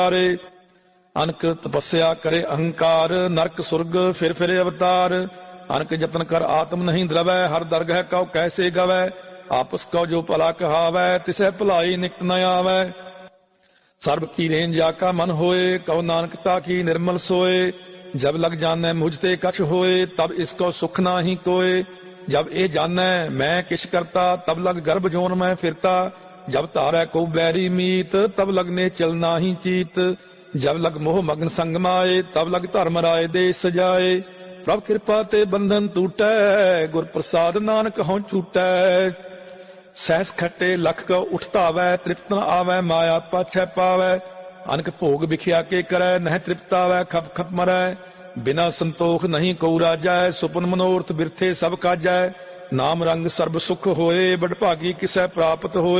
ਅਨਕ ਤਪੱਸਿਆ ਕਰੇ ਅਹੰਕਾਰ, ਨਰਕ ਸੁਰਗ ਫਿਰ ਫਿਰੇ ਅਵਤਾਰ। ਅਨਕ ਯਤਨ ਕਰ ਆਤਮ ਨਹੀਂ ਦਰਵੈ, ਹਰ ਦਰਗਹਿ ਕਉ ਕੈਸੇ ਗਵੈ। ਆਪਸ ਕਉ ਜੋ ਭਲਾ ਕਹਾਵੈ, ਤਿਸੈ ਭਲਾਈ ਨਿਕਟ ਨ ਆਵੈ। ਸਰਬ ਕੀ ਰੇਨ ਜਾ ਕਾ ਮਨ ਹੋਏ, ਕਉ ਨਾਨਕ ਤਾ ਕੀ ਨਿਰਮਲ सोए। जब लग जानै मुझ ते कछ होए, तब इसको सुख नाही कोय। जब ए जानै मैं किछ करता, तब लग गर्भ जोन में फिरता। जब तारै को बैरी मीत, तब लगने चलना ही चीत। जब लग मोह मगन संग माए, तब लग धर्म राय दे सजाए। प्रभ कृपा ते बंधन टूटै, गुर प्रसाद नानक हों छूटै। सहस खट्टे लख को उठतावै, तृप्त न आवै माया पाछै पावै। अनक भोग बिखिया के करै, नह तृप्तावै खप खप मरै। बिना संतोख नहीं को राजै, सुपन मनोरथ बिरथे सब काजै। नाम रंग सर्ब सुख होए, बड़भागी किसै प्राप्त होए।